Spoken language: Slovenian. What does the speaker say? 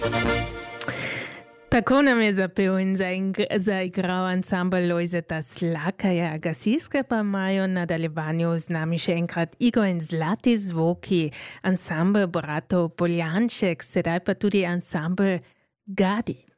Tako nam je zapel in zaigral ansambl Lojzeta Slakaja. Gasilske pa imajo nadaljevanju z nami še enkrat Igor in Zlati zvoki, ansambl bratov Poljanček, sedaj pa tudi ansambl Gadi.